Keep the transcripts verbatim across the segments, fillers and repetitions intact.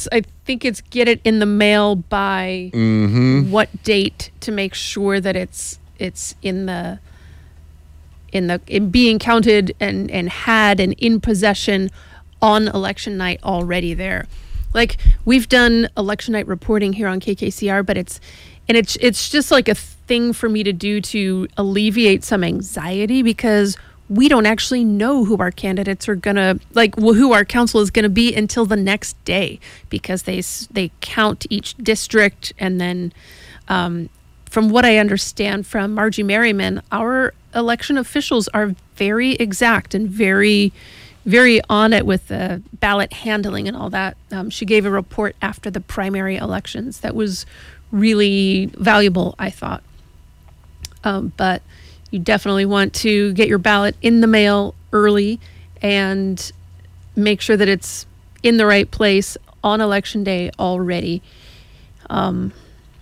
it's I think it's get it in the mail by mm-hmm. what date to make sure that it's it's in the in the in being counted and and had and in possession on election night already there. Like, we've done election night reporting here on K K C R, but it's and it's it's just like a thing for me to do to alleviate some anxiety, because we don't actually know who our candidates are gonna like who our council is gonna be until the next day, because they they count each district, and then um, from what I understand from Margie Merriman, our election officials are very exact and very very on it with the ballot handling and all that. Um, she gave a report after the primary elections that was really valuable, I thought. Um, but you definitely want to get your ballot in the mail early and make sure that it's in the right place on election day already. Um,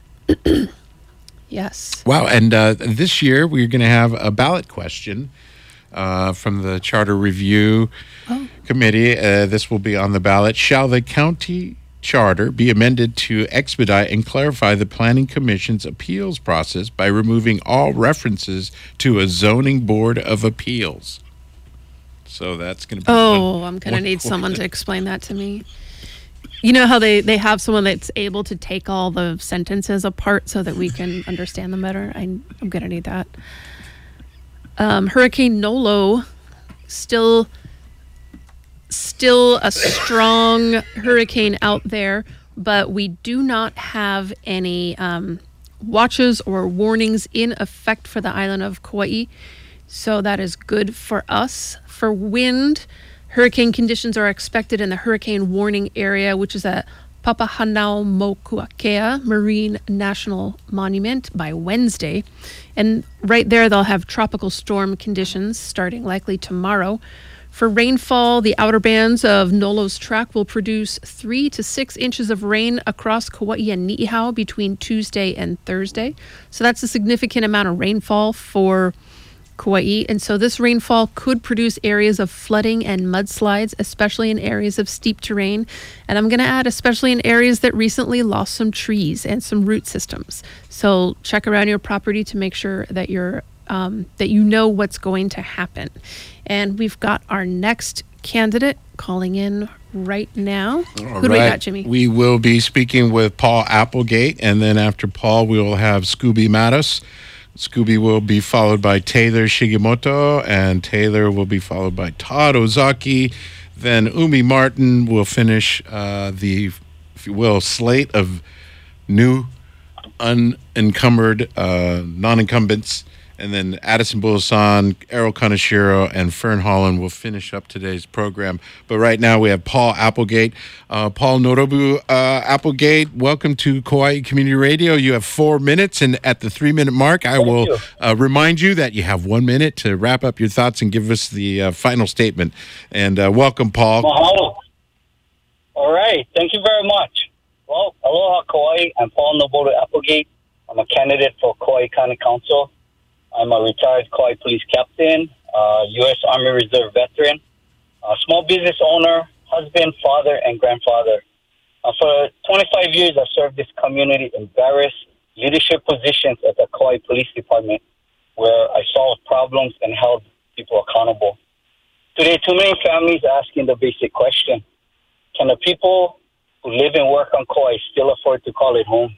yes. Wow. And uh, this year we're going to have a ballot question uh, from the Charter Review oh. Committee. Uh, this will be on the ballot. Shall the county charter be amended to expedite and clarify the Planning Commission's appeals process by removing all references to a zoning board of appeals? So that's going to be Oh, one, I'm going to need one. someone to explain that to me. You know how they, they have someone that's able to take all the sentences apart so that we can understand them better? I, I'm going to need that. Um, Hurricane Nolo, still... Still a strong hurricane out there, but we do not have any um, watches or warnings in effect for the island of Kauai. So that is good for us. For wind, hurricane conditions are expected in the hurricane warning area, which is at Papahanaumokuakea Marine National Monument, by Wednesday. And right there, they'll have tropical storm conditions starting likely tomorrow. For rainfall, the outer bands of Nolo's track will produce three to six inches of rain across Kauai and Niihau between Tuesday and Thursday. So that's a significant amount of rainfall for Kauai. And so this rainfall could produce areas of flooding and mudslides, especially in areas of steep terrain. And I'm going to add, especially in areas that recently lost some trees and some root systems. So check around your property to make sure that you're Um, that you know what's going to happen. And we've got our next candidate calling in right now. All Who do right. we got, Jimmy? We will be speaking with Paul Applegate, and then after Paul, we will have Scooby Mattos. Scooby will be followed by Taylor Shigimoto, and Taylor will be followed by Todd Ozaki. Then Umi Martin will finish uh, the, if you will, slate of new unencumbered uh, non-incumbents. And then Addison Bulasan, Errol Kaneshiro, and Fern Holland will finish up today's program. But right now we have Paul Applegate. Uh, Paul Norobu uh, Applegate, welcome to Kauai Community Radio. You have four minutes, and at the three-minute mark, I Thank will uh, remind you that you have one minute to wrap up your thoughts and give us the uh, final statement. And uh, welcome, Paul. Mahalo. All right. Thank you very much. Well, aloha, Kauai. I'm Paul Noboru Applegate. I'm a candidate for Kauai County Council. I'm a retired Kauai police captain, uh, U S Army Reserve veteran, a small business owner, husband, father, and grandfather. Uh, for twenty-five years, I've served this community in various leadership positions at the Kauai Police Department, where I solved problems and held people accountable. Today, too many families are asking the basic question: can the people who live and work on Kauai still afford to call it home?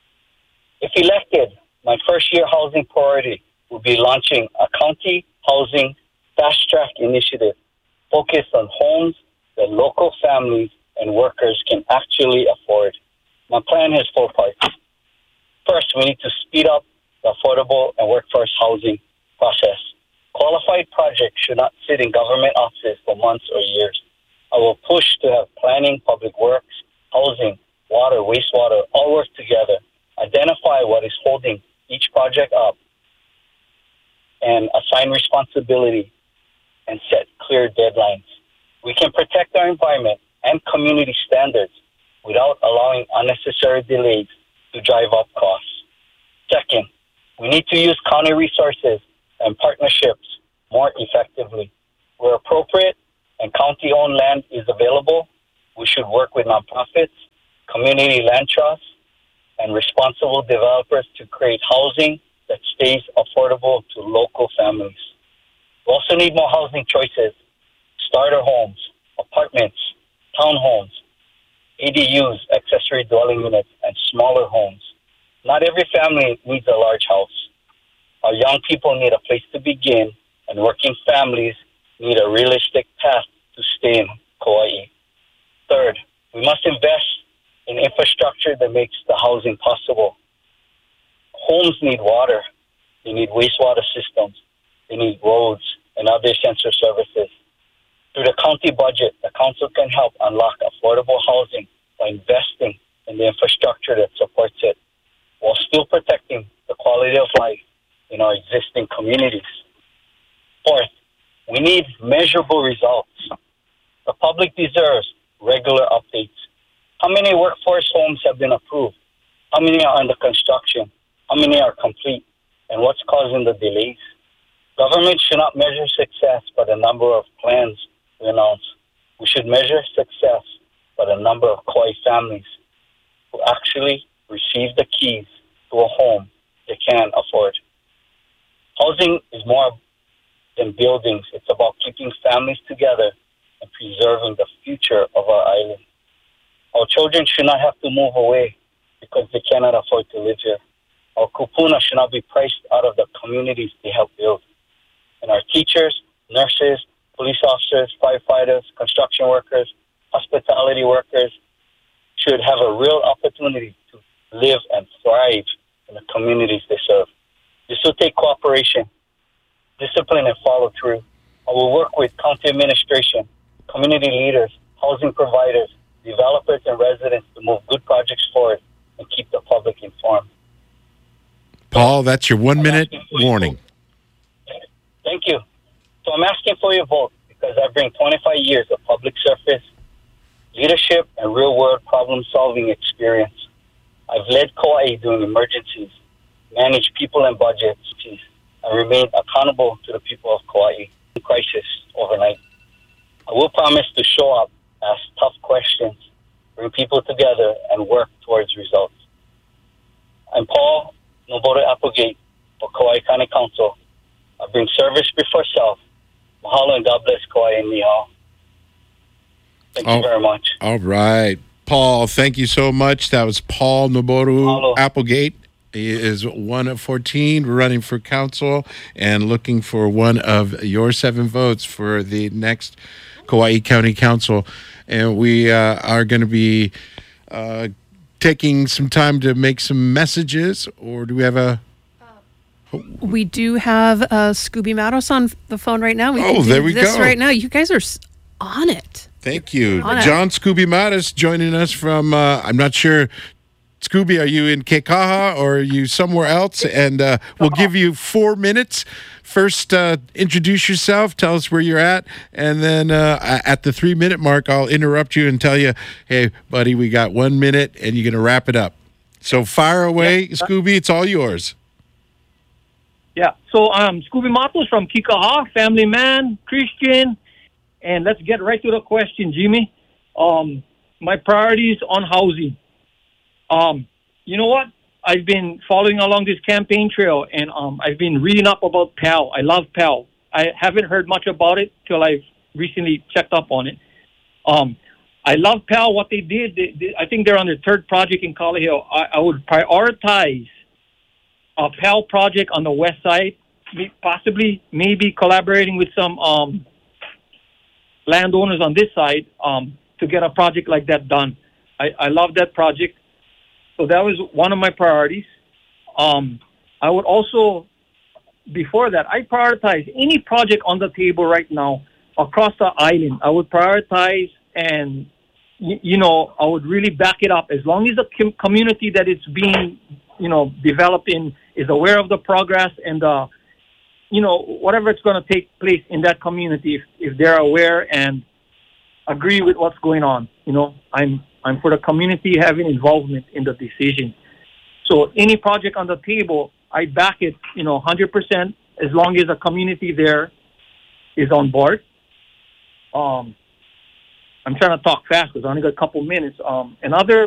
If elected, my first-year housing priority will be launching a county housing fast-track initiative focused on homes that local families and workers can actually afford. My plan has four parts. First, we need to speed up the affordable and workforce housing process. Qualified projects should not sit in government offices for months or years. I will push to have planning, public works, housing, water, wastewater all work together, identify what is holding each project up, and assign responsibility and set clear deadlines. We can protect our environment and community standards without allowing unnecessary delays to drive up costs. Second, we need to use county resources and partnerships more effectively. Where appropriate and county-owned land is available, we should work with nonprofits, community land trusts, and responsible developers to create housing that stays affordable to local families. We also need more housing choices, starter homes, apartments, townhomes, A D Us, accessory dwelling units, and smaller homes. Not every family needs a large house. Our young people need a place to begin, and working families need a realistic path to stay in Kauai. Third, we must invest in infrastructure that makes the housing possible. Homes need water. They need wastewater systems. They need roads and other essential services. Through the county budget, the council can help unlock affordable housing by investing in the infrastructure that supports it, while still protecting the quality of life in our existing communities. Fourth, we need measurable results. The public deserves regular updates. How many workforce homes have been approved? How many are under construction? How many are complete? And what's causing the delays? Government should not measure success by the number of plans we announce. We should measure success by the number of Kauai families who actually receive the keys to a home they can afford. Housing is more than buildings. It's about keeping families together and preserving the future of our island. Our children should not have to move away because they cannot afford to live here. Our kupuna should not be priced out of the communities they help build. And our teachers, nurses, police officers, firefighters, construction workers, hospitality workers should have a real opportunity to live and thrive in the communities they serve. This will take cooperation, discipline, and follow through. I will work with county administration, community leaders, housing providers, developers, and residents to move good projects forward and keep the public informed. Paul, that's your one-minute warning. Thank you. So I'm asking for your vote because I bring twenty-five years of public service, leadership, and real-world problem-solving experience. I've led Kauai during emergencies, managed people and budgets, and remained accountable to the people of Kauai in crisis overnight. I will promise to show up, ask tough questions, bring people together, and work towards results. I'm Paul Noboru Applegate for Kauai County Council. I bring service before self. Mahalo and God bless Kauai and Nihao. Thank oh, you very much. All right. Paul, thank you so much. That was Paul Noboru Mahalo. Applegate. He is one of fourteen running for council and looking for one of your seven votes for the next Kauai County Council. And we uh, are going to be uh, taking some time to make some messages, or do we have a... We do have uh, Scooby Matos on the phone right now. We oh, can do there we this go. right now. You guys are on it. Thank you. On John it. Scooby Matos joining us from, uh, I'm not sure... Scooby, are you in Kekaha or are you somewhere else? And uh, we'll give you four minutes. First, uh, introduce yourself, tell us where you're at, and then uh, at the three-minute mark, I'll interrupt you and tell you, hey, buddy, we got one minute, and you're going to wrap it up. So fire away, yeah. Scooby, it's all yours. Yeah, so um, Scooby Matos from Kekaha, family man, Christian, and let's get right to the question, Jimmy. Um, my priorities on housing. Um, you know what? I've been following along this campaign trail, and um, I've been reading up about P A L. I love P A L. I haven't heard much about it till I've recently checked up on it. Um, I love P A L, what they did. They, they, I think they're on their third project in Kalaheo. I, I would prioritize a P A L project on the west side, possibly maybe collaborating with some um, landowners on this side um, to get a project like that done. I, I love that project. So that was one of my priorities. Um, I would also, before that, I prioritize any project on the table right now across the island. I would prioritize and, you, you know, I would really back it up. As long as the com- community that it's being, you know, developed in is aware of the progress and, uh, you know, whatever it's going to take place in that community, if, if they're aware and agree with what's going on, you know, I'm I'm for the community having involvement in the decision. So any project on the table, I back it, you know, one hundred percent as long as the community there is on board. Um, I'm trying to talk fast because I only got a couple minutes. Um, another